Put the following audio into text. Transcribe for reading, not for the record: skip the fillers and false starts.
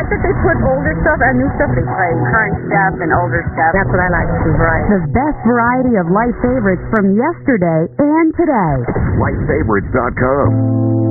like that they put older stuff and new stuff. They play current stuff and older stuff. That's what I like to do, variety. The best variety of life favorites from yesterday and today. LifeFavorites.com.